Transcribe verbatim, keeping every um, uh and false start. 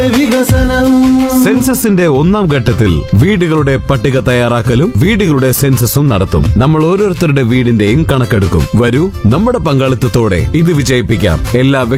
വികസനം. സെൻസസിന്റെ ഒന്നാം ഘട്ടത്തിൽ വീടുകളുടെ പട്ടിക തയ്യാറാക്കലും വീടുകളുടെ സെൻസസും നടത്തും. നമ്മൾ ഓരോരുത്തരുടെ വീടിന്റെയും കണക്കെടുക്കും. വരൂ, നമ്മുടെ പങ്കാളിത്തത്തോടെ ഇത് വിജയിപ്പിക്കാം. എല്ലാ